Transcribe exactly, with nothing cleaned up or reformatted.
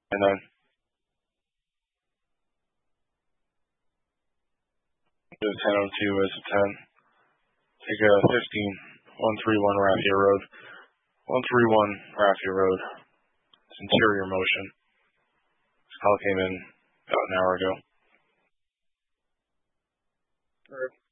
And then the ten oh two is a ten. Take a fifteen, one thirty-one Raffia Road. one thirty-one Raffia Road. It's interior motion. This call came in about an hour ago. All right.